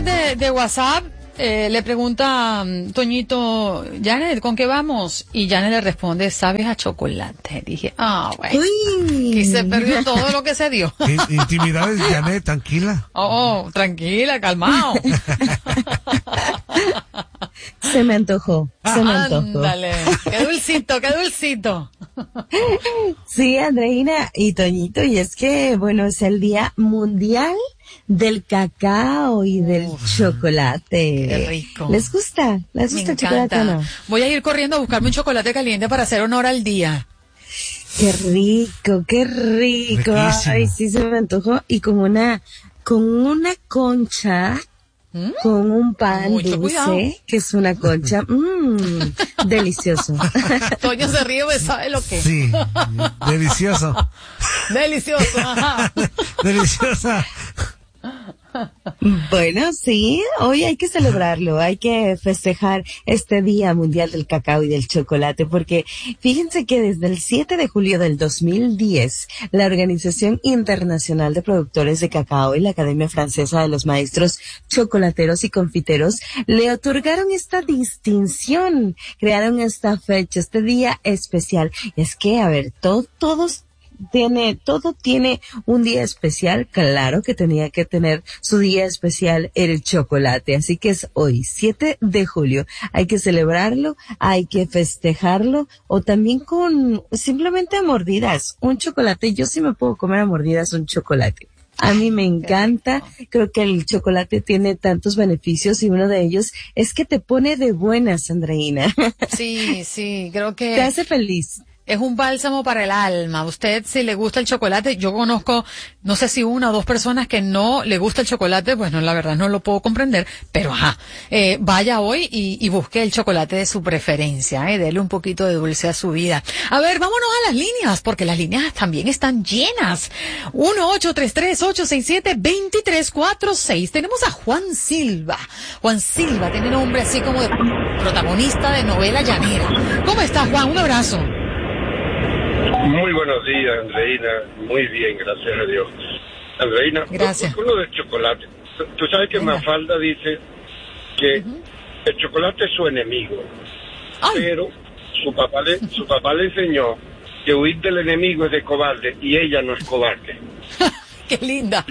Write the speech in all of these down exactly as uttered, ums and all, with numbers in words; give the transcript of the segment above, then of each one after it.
chat de, de WhatsApp eh, le pregunta um, Toñito, Janet, ¿con qué vamos? Y Janet le responde, sabes a chocolate. Dije, ah, bueno. Uy. Y se perdió todo lo que se dio. Intimidades, Janet, tranquila. Oh, oh, tranquila, calmado. Se me antojó, se me antojó. Ándale, qué dulcito, qué dulcito. Sí, Andreina y Toñito, y es que, bueno, es el Día Mundial del Cacao y del Uf, chocolate. Qué rico. ¿Les gusta? ¿Les gusta el chocolate o no? Voy a ir corriendo a buscarme un chocolate caliente para hacer honor al día. Qué rico, qué rico. Riquísimo. Ay, sí, se me antojó. Y con una, con una concha, ¿Mm? Con un pan Mucho dulce, cuidado. que es una concha, mmm, delicioso. Toño se ríe, ¿me sabe lo que? Sí, delicioso. Delicioso, ajá. Deliciosa. Bueno, sí, hoy hay que celebrarlo, hay que festejar este Día Mundial del Cacao y del Chocolate, porque fíjense que desde el siete de julio del dos mil diez, la Organización Internacional de Productores de Cacao y la Academia Francesa de los Maestros Chocolateros y Confiteros le otorgaron esta distinción, crearon esta fecha, este día especial. Es que, a ver, to- todos tiene, todo tiene un día especial, claro que tenía que tener su día especial el chocolate, así que es hoy, siete de julio, hay que celebrarlo, hay que festejarlo, o también con simplemente a mordidas, un chocolate, yo sí me puedo comer a mordidas un chocolate. A mí me encanta, creo que el chocolate tiene tantos beneficios y uno de ellos es que te pone de buenas, Andreina. Sí, sí, creo que te hace feliz. Es un bálsamo para el alma. Usted, si le gusta el chocolate, yo conozco, no sé si una o dos personas que no le gusta el chocolate, bueno, la verdad no lo puedo comprender, pero ajá, eh, vaya hoy y, y busque el chocolate de su preferencia, eh, dele un poquito de dulce a su vida. A ver, vámonos a las líneas, porque las líneas también están llenas. uno ocho tres tres, ocho seis siete, dos tres cuatro seis. Tenemos a Juan Silva. Juan Silva tiene nombre así como de protagonista de novela llanera. ¿Cómo estás, Juan? Un abrazo. Muy buenos días, Andreina. Muy bien, gracias a Dios. Andreina, gracias. Con lo del chocolate. Tú sabes que Venga. Mafalda dice que uh-huh. el chocolate es su enemigo. Ay. Pero su papá, le, su papá le enseñó que huir del enemigo es de cobarde y ella no es cobarde. ¡Qué linda!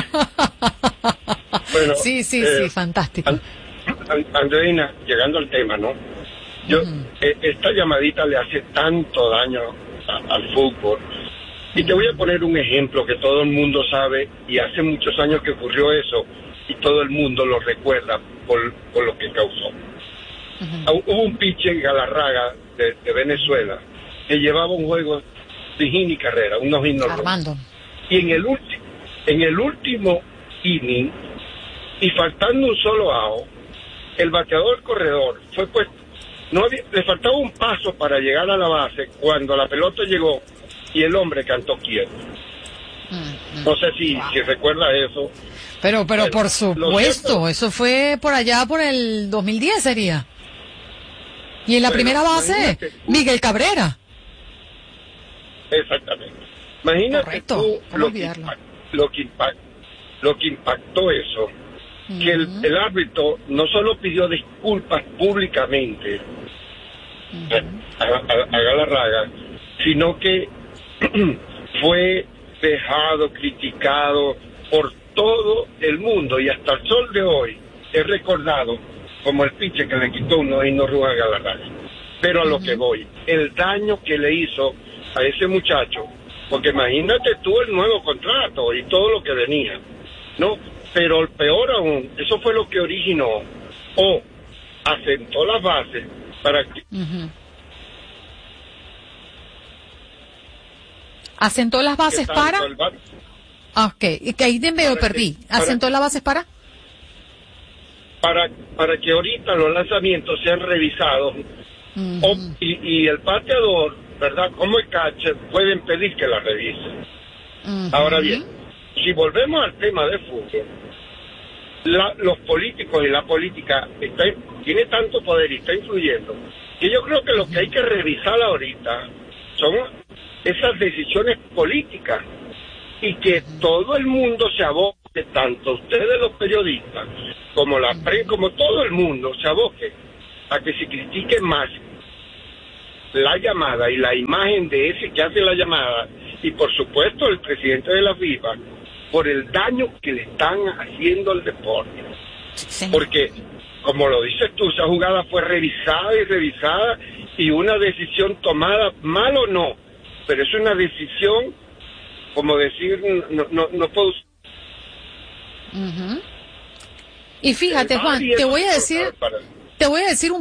Bueno, sí, sí, eh, sí, fantástico. And, Andreina, llegando al tema, ¿no? Yo, uh-huh. eh, esta llamadita le hace tanto daño al fútbol. Y te voy a poner un ejemplo que todo el mundo sabe, y hace muchos años que ocurrió eso, y todo el mundo lo recuerda por, por lo que causó. Uh-huh. Hubo un pitcher, Galarraga, de, de Venezuela, que llevaba un juego sin hit ni carrera, un no hit no run. Y en el, ulti- en el último inning, y faltando un solo out, el bateador corredor fue puesto. No había, le faltaba un paso para llegar a la base cuando la pelota llegó y el hombre cantó quieto. Mm, no sé si, wow. si recuerda eso. Pero, pero, pero por supuesto, eso fue por allá por el dos mil diez sería. Y en la bueno, primera base, imagínate, Miguel Cabrera. Exactamente. Imagínate Correcto, tú lo que, lo, que impact, lo que impactó eso. Uh-huh. Que el, el árbitro no solo pidió disculpas públicamente uh-huh. a, a, a Galarraga, sino que fue dejado, criticado por todo el mundo, y hasta el sol de hoy es recordado como el pitcher que le quitó uno y no run a Galarraga. Pero a uh-huh. lo que voy, el daño que le hizo a ese muchacho, porque imagínate tú el nuevo contrato y todo lo que venía, ¿no? Pero peor aún, eso fue lo que originó o asentó las bases para que... Uh-huh. ¿Asentó las bases para? Ok, y que ahí de medio perdí. Que, ¿Asentó para, las bases para? Para para que ahorita los lanzamientos sean revisados uh-huh. o, y, y el pateador, ¿verdad? Como el catcher, pueden pedir que la revisen. Uh-huh. Ahora bien, si volvemos al tema de fútbol, la, los políticos y la política está, tiene tanto poder y está influyendo, que yo creo que lo que hay que revisar ahorita son esas decisiones políticas y que todo el mundo se aboque que tanto ustedes los periodistas como la prensa, como todo el mundo se aboque a que se critique más la llamada y la imagen de ese que hace la llamada y por supuesto el presidente de la FIFA por el daño que le están haciendo al deporte. Sí. Porque, como lo dices tú, esa jugada fue revisada y revisada y una decisión tomada, mal o no, pero es una decisión, como decir, no, no, no puedo... Uh-huh. Y fíjate, Juan, te voy a decir, te voy a decir un